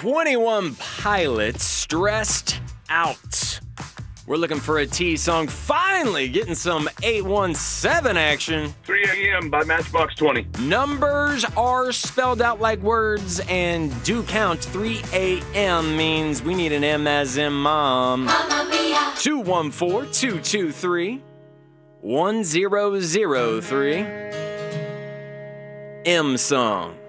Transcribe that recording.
21 Pilots, Stressed Out. We're looking for a T song, finally getting some 817 action. 3 a.m. by Matchbox 20. Numbers are spelled out like words and do count. 3 a.m. means we need an M as in mom. 214-223-1003. M song.